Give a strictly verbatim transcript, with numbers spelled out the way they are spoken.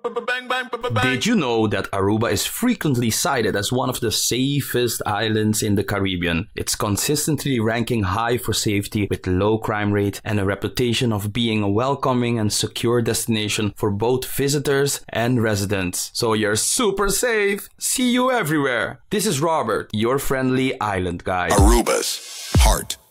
Did you know that Aruba is frequently cited as one of the safest islands in the Caribbean? It's consistently ranking high for safety with low crime rate and a reputation of being a welcoming and secure destination for both visitors and residents. So you're super safe. See you everywhere. This is Robert, your friendly island guide. Aruba's heart